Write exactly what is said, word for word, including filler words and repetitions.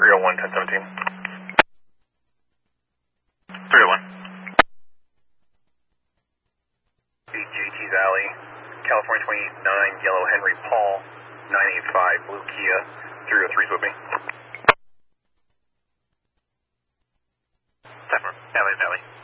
three oh one, ten seventeen. three oh one. J T's Alley, California twenty-nine, Yellow Henry Paul, nine eight five, Blue Kia, three oh three, with me. Valley, Valley.